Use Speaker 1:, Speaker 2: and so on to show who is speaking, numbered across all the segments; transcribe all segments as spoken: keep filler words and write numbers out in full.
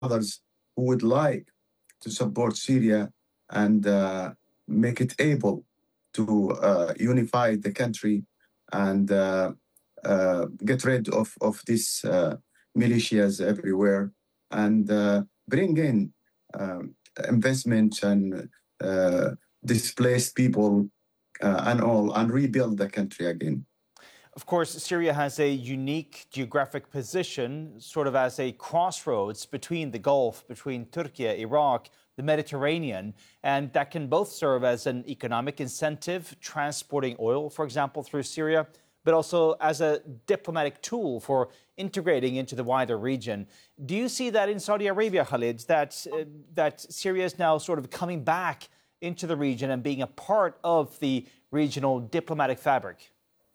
Speaker 1: others who would like to support Syria and uh, make it able to uh, unify the country and uh, uh, get rid of, of these uh, militias everywhere and uh, bring in um, investment and uh, displaced people uh, and all and rebuild the country again.
Speaker 2: Of course, Syria has a unique geographic position, sort of as a crossroads between the Gulf, between Turkey, Iraq, the Mediterranean, and that can both serve as an economic incentive, transporting oil, for example, through Syria, but also as a diplomatic tool for integrating into the wider region. Do you see that in Saudi Arabia, Khalid, that, uh, that Syria is now sort of coming back into the region and being a part of the regional diplomatic fabric?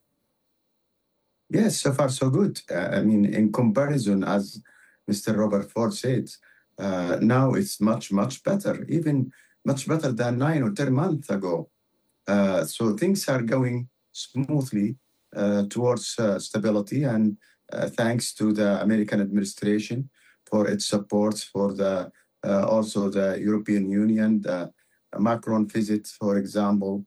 Speaker 1: Yes, so far so good. Uh, I mean, in comparison, as Mister Robert Ford said, uh, now it's much, much better, even much better than nine or ten months ago. Uh, so things are going smoothly uh, towards uh, stability, and uh, thanks to the American administration for its support, for the uh, also the European Union. The Macron visit, for example,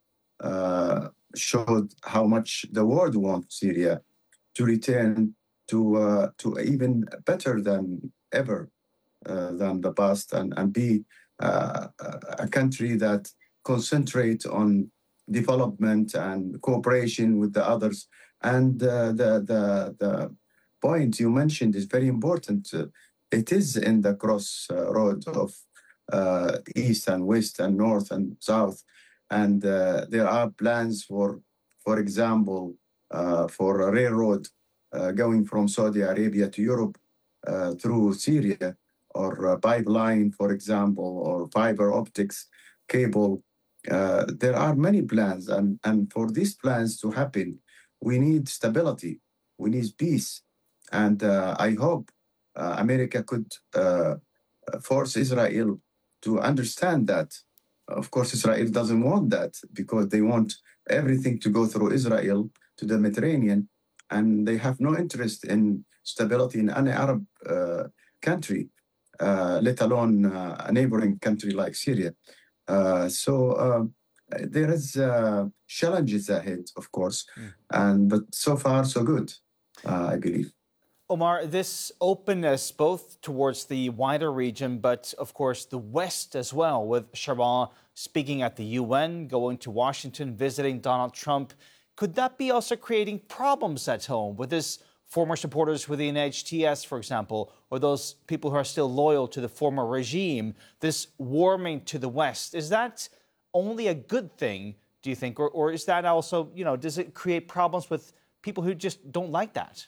Speaker 1: uh, showed how much the world wants Syria to return to uh, to even better than ever uh, than the past, and, and be uh, a country that concentrate on development and cooperation with the others. And uh, the, the, the point you mentioned is very important. Uh, it is in the crossroad of uh, east and west and north and south. And uh, there are plans for, for example, uh, for a railroad uh, going from Saudi Arabia to Europe uh, through Syria, or a pipeline, for example, or fiber optics cable. Uh, there are many plans, and, and for these plans to happen, we need stability, we need peace. And uh, I hope uh, America could uh, force Israel to understand that. Of course, Israel doesn't want that, because they want everything to go through Israel to the Mediterranean, and they have no interest in stability in any Arab uh, country. Uh, let alone uh, a neighboring country like Syria. Uh, so uh, there is uh, challenges ahead, of course, mm. and but so far so good, uh, I believe.
Speaker 2: Omar, this openness both towards the wider region, but of course the West as well, with Sharon speaking at the U N, going to Washington, visiting Donald Trump, could that be also creating problems at home with this? Former supporters within H T S, for example, or those people who are still loyal to the former regime, this warming to the West, is that only a good thing, do you think? Or, or is that also, you know, does it create problems with people who just don't like that?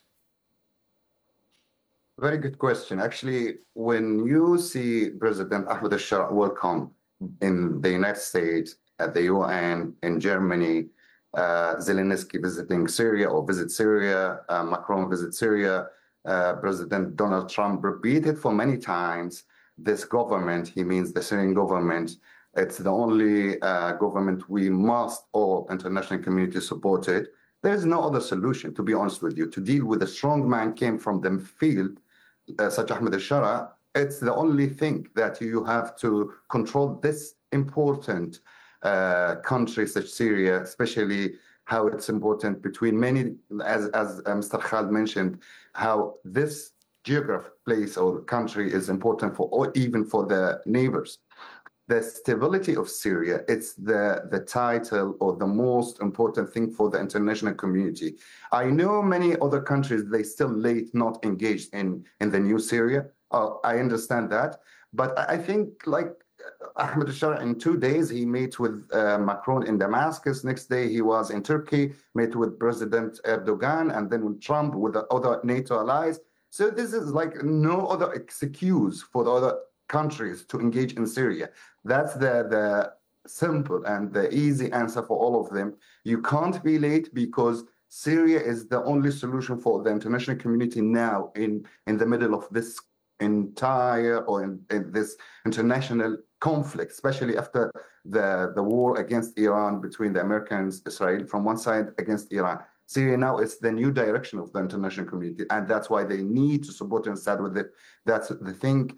Speaker 3: Very good question. Actually, when you see President Ahmed al-Shara welcome in the United States, at the U N, in Germany, Uh, Zelensky visiting Syria or visit Syria, uh, Macron visit Syria, uh, President Donald Trump repeated for many times, this government, he means the Syrian government, it's the only uh, government we must, all international community support it. There's no other solution, to be honest with you. To deal with a strong man came from the field, uh, such Ahmed al-Shara, it's the only thing that you have to control this important Uh, countries such Syria, especially how it's important between many, as, as uh, Mister Khalid mentioned, how this geographic place or country is important for, or even for the neighbors. The stability of Syria, it's the, the title or the most important thing for the international community. I know many other countries, they still late not engaged in, in the new Syria. Uh, I understand that. But I think like Ahmed al-Shara, in two days, he met with uh, Macron in Damascus. Next day, he was in Turkey, met with President Erdogan, and then with Trump, with the other NATO allies. So this is like no other excuse for the other countries to engage in Syria. That's the, the simple and the easy answer for all of them. You can't be late, because Syria is the only solution for the international community now in, in the middle of this entire or in, in this international conflict, especially after the, the war against Iran between the Americans, Israel from one side against Iran. Syria now is the new direction of the international community, and that's why they need to support and stand with it. That's the thing.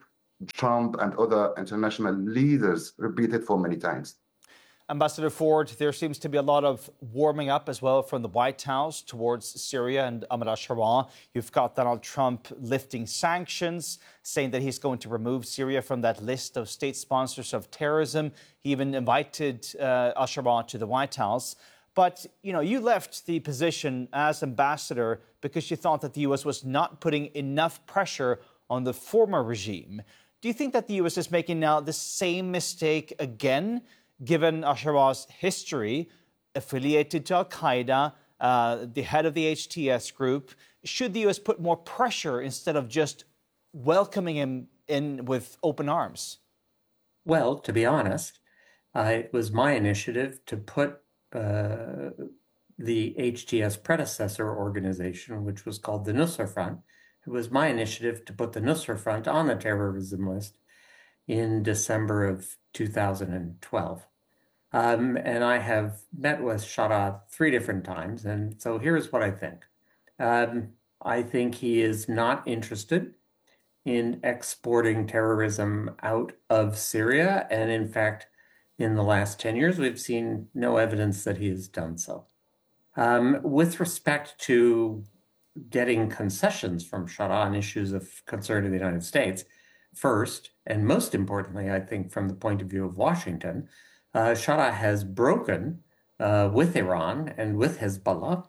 Speaker 3: Trump and other international leaders repeated for many times.
Speaker 2: Ambassador Ford, there seems to be a lot of warming up as well from the White House towards Syria and Ahmed al-Sharaa. You've got Donald Trump lifting sanctions, saying that he's going to remove Syria from that list of state sponsors of terrorism. He even invited uh, al-Sharaa to the White House. But, you know, you left the position as ambassador because you thought that the U S was not putting enough pressure on the former regime. Do you think that the U S is making now the same mistake again, given al-Sharaa's history, affiliated to al-Qaeda, uh, the head of the H T S group? Should the U S put more pressure instead of just welcoming him in with open arms?
Speaker 4: Well, to be honest, uh, it was my initiative to put uh, the H T S predecessor organization, which was called the Nusra Front. It was my initiative to put the Nusra Front on the terrorism list in December of two thousand twelve. Um, and I have met with Sharaa three different times. And so here's what I think. Um, I think he is not interested in exporting terrorism out of Syria. And in fact, in the last ten years, we've seen no evidence that he has done so. Um, with respect to getting concessions from Sharaa on issues of concern to the United States, first, and most importantly, I think from the point of view of Washington, uh, Sharaa has broken uh, with Iran and with Hezbollah.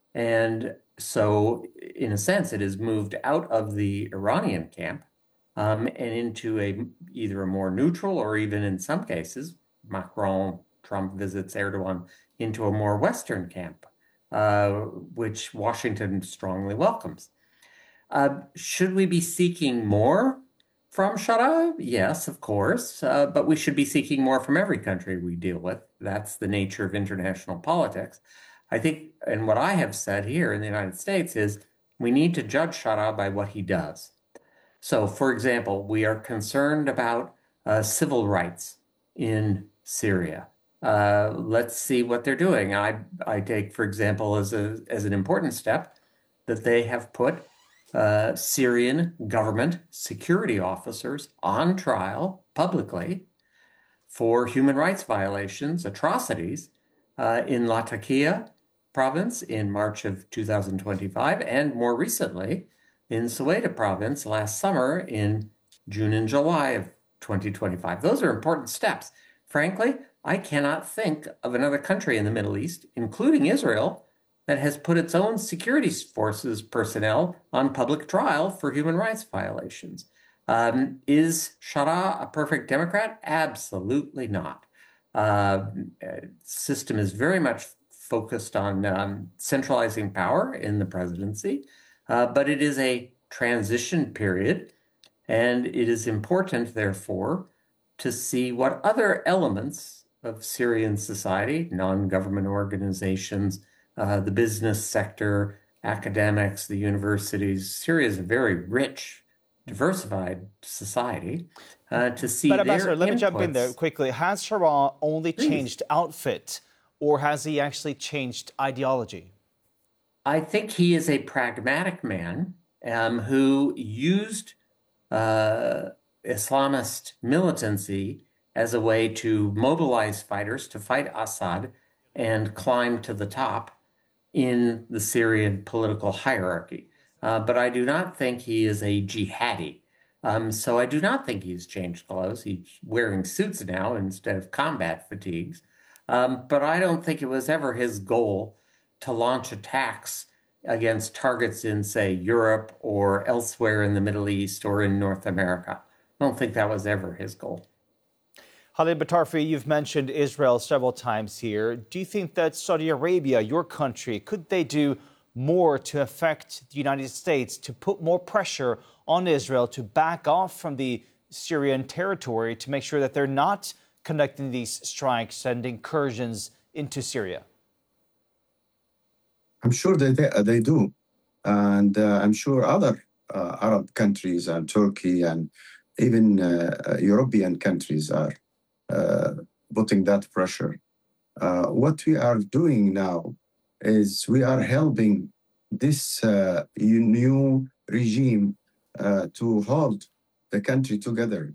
Speaker 4: And so, in a sense, it has moved out of the Iranian camp um, and into a either a more neutral or even in some cases, Macron, Trump visits Erdogan, into a more Western camp, uh, which Washington strongly welcomes. Uh, should we be seeking more from Sharaa? Yes, of course, uh, but we should be seeking more from every country we deal with. That's the nature of international politics. I think, and what I have said here in the United States is we need to judge Sharaa by what he does. So, for example, we are concerned about uh, civil rights in Syria. Uh, let's see what they're doing. I, I take, for example, as, a, as an important step that they have put uh, Syrian government security officers on trial publicly for human rights violations, atrocities uh, in Latakia province in March of two thousand twenty-five, and more recently in Soweto province last summer in June and July of twenty twenty-five. Those are important steps. Frankly, I cannot think of another country in the Middle East, including Israel, that has put its own security forces personnel on public trial for human rights violations. Um, is Sharaa a perfect Democrat? Absolutely not. Uh, system is very much focused on um, centralizing power in the presidency, uh, but it is a transition period, and it is important, therefore, to see what other elements of Syrian society, non-government organizations, uh, the business sector, academics, the universities. Syria is a very rich, diversified society. Uh, to see
Speaker 2: but Ambassador,
Speaker 4: their
Speaker 2: let
Speaker 4: inputs.
Speaker 2: me jump in there quickly. Has Sharaa only
Speaker 4: Please.
Speaker 2: changed outfit, or has he actually changed ideology?
Speaker 4: I think he is a pragmatic man um, who used uh, Islamist militancy as a way to mobilize fighters to fight Assad and climb to the top in the Syrian political hierarchy. Uh, but I do not think he is a jihadi. Um, so I do not think he's changed clothes. He's wearing suits now instead of combat fatigues. Um, but I don't think it was ever his goal to launch attacks against targets in, say, Europe or elsewhere in the Middle East or in North America. I don't think that was ever his goal.
Speaker 2: Khalid Batarfi, you've mentioned Israel several times here. Do you think that Saudi Arabia, your country, could they do more to affect the United States, to put more pressure on Israel to back off from the Syrian territory to make sure that they're not conducting these strikes and incursions into Syria?
Speaker 1: I'm sure they, they, they do. And uh, I'm sure other uh, Arab countries and Turkey and even uh, European countries are uh, putting that pressure. Uh, what we are doing now is we are helping this uh, new regime uh, to hold the country together.